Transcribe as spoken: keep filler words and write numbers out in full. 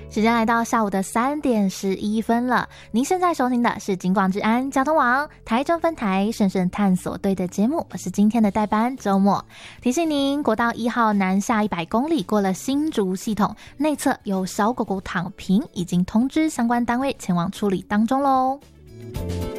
时间来到下午的三点十一分了，您现在收听的是警广治安交通网台中分台顺顺探索队的节目，我是今天的代班周末。提醒您，国道一号南下一百公里过了新竹系统，内侧有小狗狗躺平，已经通知相关单位前往处理当中咯。